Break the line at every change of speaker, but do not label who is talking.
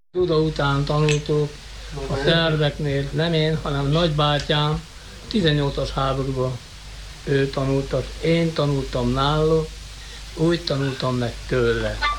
Juda után tanultuk a szerbeknél, nem én, hanem nagybátyám, 18-as háborúban ő tanultak, én tanultam nála, úgy tanultam meg tőle.